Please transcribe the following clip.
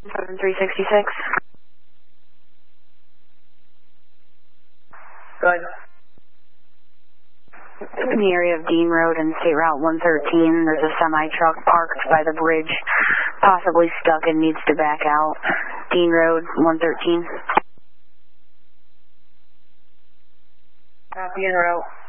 7366. Go ahead. In the area of Dean Road and State Route 113, there's a semi-truck parked by the bridge, possibly stuck and needs to back out. Dean Road 113. Copy en route.